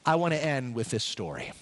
I want to end with this story.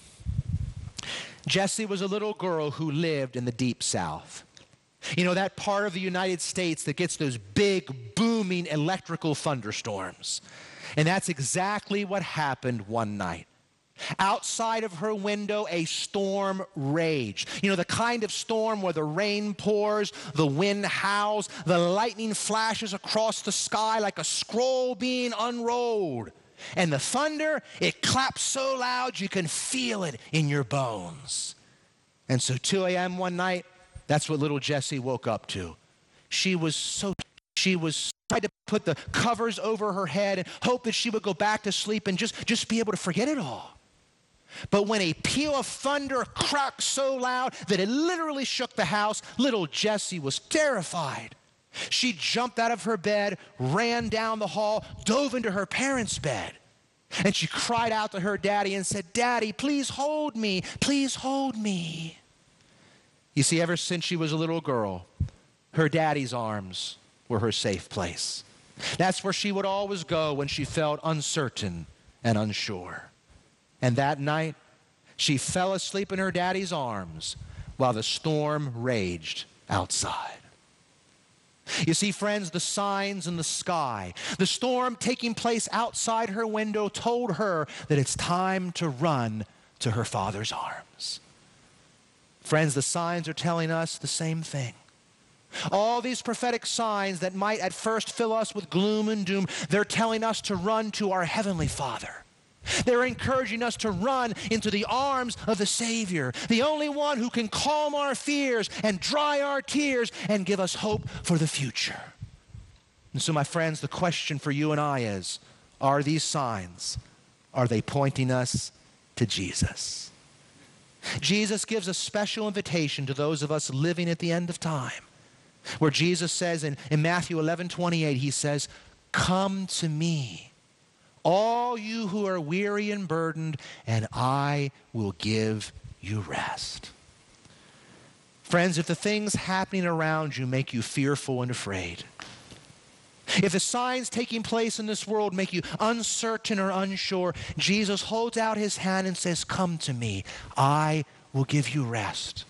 Jessie was a little girl who lived in the Deep South. You know, that part of the United States that gets those big, booming electrical thunderstorms. And that's exactly what happened one night. Outside of her window, a storm raged. You know, the kind of storm where the rain pours, the wind howls, the lightning flashes across the sky like a scroll being unrolled. And the thunder, it claps so loud you can feel it in your bones. And so 2 a.m. one night, that's what little Jessie woke up to. She was trying to put the covers over her head and hope that she would go back to sleep and just be able to forget it all. But when a peal of thunder cracked so loud that it literally shook the house, little Jessie was terrified. She jumped out of her bed, ran down the hall, dove into her parents' bed. And she cried out to her daddy and said, "Daddy, please hold me. Please hold me." You see, ever since she was a little girl, her daddy's arms were her safe place. That's where she would always go when she felt uncertain and unsure. And that night, she fell asleep in her daddy's arms while the storm raged outside. You see, friends, the signs in the sky, the storm taking place outside her window told her that it's time to run to her Father's arms. Friends, the signs are telling us the same thing. All these prophetic signs that might at first fill us with gloom and doom, they're telling us to run to our Heavenly Father. They're encouraging us to run into the arms of the Savior, the only one who can calm our fears and dry our tears and give us hope for the future. And so, my friends, the question for you and I is, are these signs, are they pointing us to Jesus? Jesus gives a special invitation to those of us living at the end of time, where Jesus says in Matthew 11:28, he says, "Come to me, all you who are weary and burdened, and I will give you rest." Friends, if the things happening around you make you fearful and afraid, if the signs taking place in this world make you uncertain or unsure, Jesus holds out his hand and says, "Come to me. I will give you rest.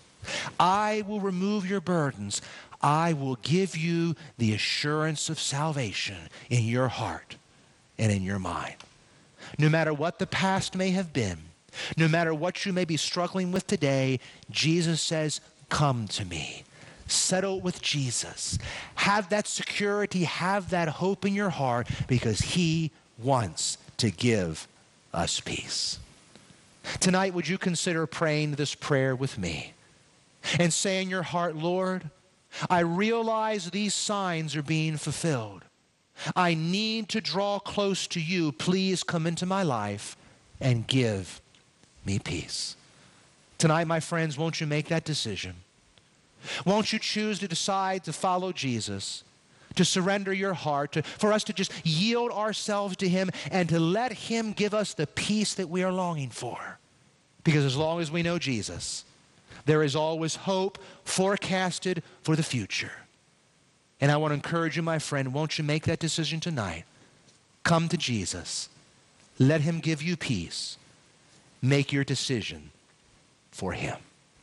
I will remove your burdens. I will give you the assurance of salvation in your heart and in your mind." No matter what the past may have been, no matter what you may be struggling with today, Jesus says, "Come to me." Settle with Jesus. Have that security, have that hope in your heart, because he wants to give us peace. Tonight, would you consider praying this prayer with me and say in your heart, "Lord, I realize these signs are being fulfilled. I need to draw close to you. Please come into my life and give me peace." Tonight, my friends, won't you make that decision? Won't you choose to decide to follow Jesus, to surrender your heart, for us to just yield ourselves to him and to let him give us the peace that we are longing for? Because as long as we know Jesus, there is always hope forecasted for the future. And I want to encourage you, my friend, won't you make that decision tonight? Come to Jesus. Let him give you peace. Make your decision for him.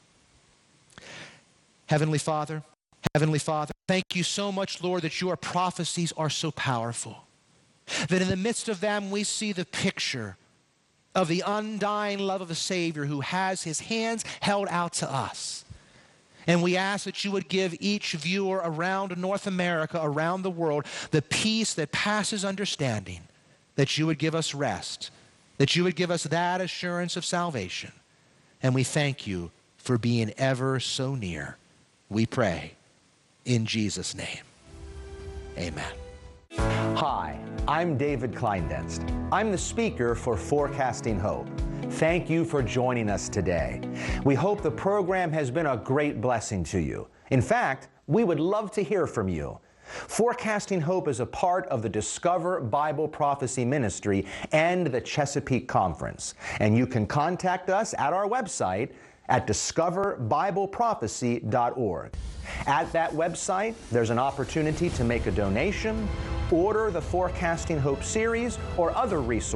Heavenly Father, thank you so much, Lord, that your prophecies are so powerful, that in the midst of them we see the picture of the undying love of the Savior who has his hands held out to us. And we ask that you would give each viewer around North America, around the world, the peace that passes understanding, that you would give us rest, that you would give us that assurance of salvation. And we thank you for being ever so near. We pray in Jesus' name. Amen. Hi, I'm David Kleindenst. I'm the speaker for Forecasting Hope. Thank you for joining us today. We hope the program has been a great blessing to you. In fact, we would love to hear from you. Forecasting Hope is a part of the Discover Bible Prophecy Ministry and the Chesapeake Conference. And you can contact us at our website at discoverbibleprophecy.org. At that website, there's an opportunity to make a donation, order the Forecasting Hope series, or other resources